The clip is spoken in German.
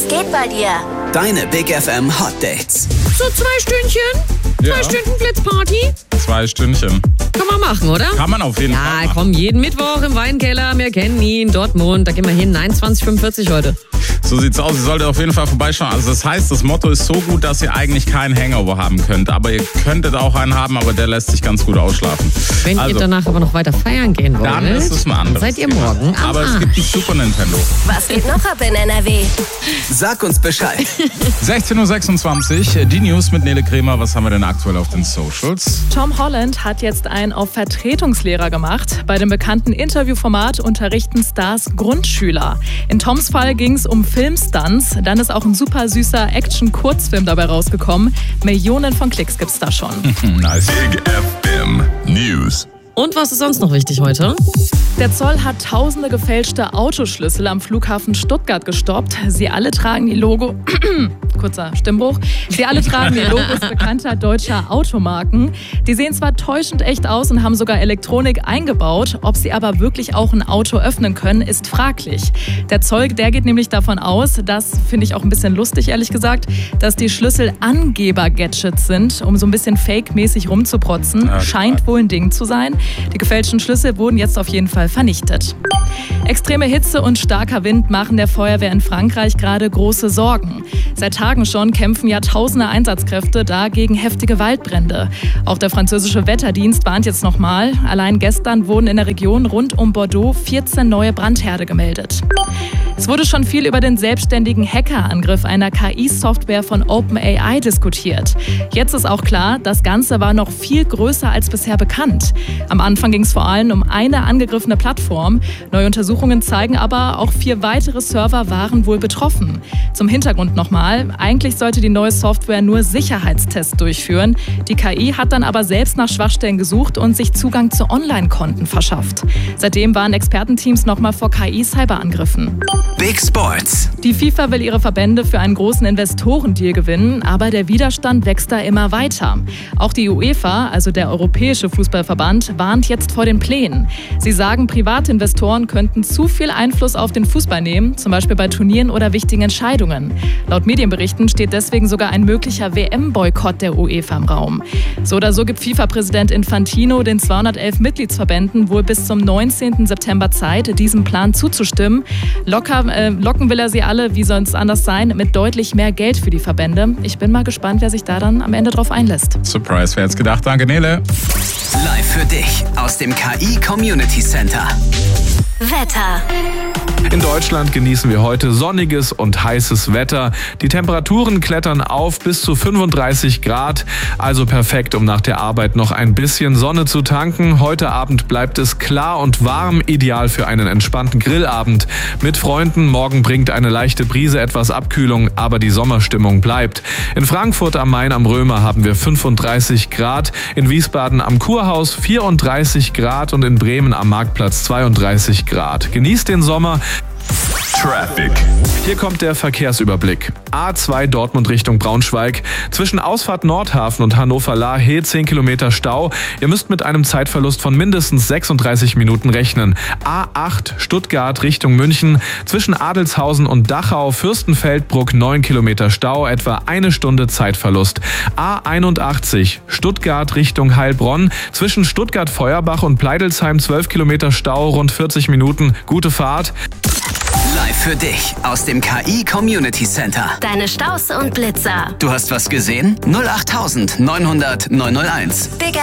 geht bei dir? Deine Big FM Hot Dates. So 2 Stündchen? 2 Stunden Blitzparty? 2 Stündchen. Kann man machen, oder? Kann man auf jeden Fall Ja, machen. komm, jeden Mittwoch im Weinkeller. Wir kennen ihn, Dortmund. Da gehen wir hin, 21:45 heute. So sieht's aus. Ihr solltet auf jeden Fall vorbeischauen. Also das heißt, das Motto ist so gut, dass ihr eigentlich keinen Hangover haben könnt. Aber ihr könntet auch einen haben, aber der lässt sich ganz gut ausschlafen. Wenn ihr danach aber noch weiter feiern gehen wollt, dann ist es ein anderes seid ihr Thema. morgen am Aber es Arsch. gibt ein Super Nintendo. Was geht noch ab in NRW? Sag uns Bescheid. 16:26 Uhr, die News mit Nele Kremer. Was haben wir denn aktuell auf den Socials? Tom Holland hat jetzt einen auf Vertretungslehrer gemacht. Bei dem bekannten Interviewformat unterrichten Stars Grundschüler. In Toms Fall ging es um Filmstunts. Dann ist auch ein super süßer Action-Kurzfilm dabei rausgekommen. Millionen von Klicks gibt's da schon. Nice. Big FM News. Und was ist sonst noch wichtig heute? Der Zoll hat tausende gefälschte Autoschlüssel am Flughafen Stuttgart gestoppt. Sie alle tragen die kurzer Stimmbruch. Sie alle tragen die Logos bekannter deutscher Automarken. Die sehen zwar täuschend echt aus und haben sogar Elektronik eingebaut. Ob sie aber wirklich auch ein Auto öffnen können, ist fraglich. Der Zoll, der geht nämlich davon aus, das finde ich auch ein bisschen lustig, ehrlich gesagt, dass die Schlüssel Angeber-Gadgets sind, um so ein bisschen fake-mäßig rumzuprotzen. Ja, Scheint wohl ein Ding zu sein. Die gefälschten Schlüssel wurden jetzt auf jeden Fall vernichtet. Extreme Hitze und starker Wind machen der Feuerwehr in Frankreich gerade große Sorgen. Seit Tagen schon kämpfen Jahrtausende Einsatzkräfte da gegen heftige Waldbrände. Auch der französische Wetterdienst warnt jetzt nochmal. Allein gestern wurden in der Region rund um Bordeaux 14 neue Brandherde gemeldet. Es wurde schon viel über den selbstständigen Hackerangriff einer KI-Software von OpenAI diskutiert. Jetzt ist auch klar, das Ganze war noch viel größer als bisher bekannt. Am Anfang ging es vor allem um eine angegriffene Plattform. Neue Untersuchungen zeigen aber, auch 4 weitere Server waren wohl betroffen. Zum Hintergrund nochmal, eigentlich sollte die neue Software nur Sicherheitstests durchführen. Die KI hat dann aber selbst nach Schwachstellen gesucht und sich Zugang zu Online-Konten verschafft. Seitdem waren Expertenteams nochmal vor KI-Cyberangriffen. Big Sports. Die FIFA will ihre Verbände für einen großen Investorendeal gewinnen, aber der Widerstand wächst da immer weiter. Auch die UEFA, also der Europäische Fußballverband, warnt jetzt vor den Plänen. Sie sagen, Privatinvestoren könnten zu viel Einfluss auf den Fußball nehmen, zum Beispiel bei Turnieren oder wichtigen Entscheidungen. Laut Medienberichten steht deswegen sogar ein möglicher WM-Boykott der UEFA im Raum. So oder so gibt FIFA-Präsident Infantino den 211 Mitgliedsverbänden wohl bis zum 19. September Zeit, diesem Plan zuzustimmen. Locken will er sie alle, wie soll es anders sein, mit deutlich mehr Geld für die Verbände. Ich bin mal gespannt, wer sich da dann am Ende drauf einlässt. Surprise, wer hätte es gedacht? Danke, Nele. Live für dich aus dem KI Community Center. Wetter. In Deutschland genießen wir heute sonniges und heißes Wetter. Die Temperaturen klettern auf bis zu 35 Grad, also perfekt, um nach der Arbeit noch ein bisschen Sonne zu tanken. Heute Abend bleibt es klar und warm, ideal für einen entspannten Grillabend mit Freunden. Morgen bringt eine leichte Brise etwas Abkühlung, aber die Sommerstimmung bleibt. In Frankfurt am Main am Römer haben wir 35 Grad, in Wiesbaden am Kurhaus 34 Grad und in Bremen am Marktplatz 32 Grad. Genießt den Sommer. Traffic. Hier kommt der Verkehrsüberblick. A2 Dortmund Richtung Braunschweig. Zwischen Ausfahrt Nordhafen und Hannover-Lahe 10 Kilometer Stau. Ihr müsst mit einem Zeitverlust von mindestens 36 Minuten rechnen. A8 Stuttgart Richtung München. Zwischen Adelshausen und Dachau Fürstenfeldbruck 9 Kilometer Stau, etwa 1 Stunde Zeitverlust. A81 Stuttgart Richtung Heilbronn. Zwischen Stuttgart-Feuerbach und Pleidelsheim 12 Kilometer Stau, rund 40 Minuten. Gute Fahrt. Live für dich aus dem KI Community Center. Deine Staus und Blitzer. Du hast was gesehen? 08900 901. Big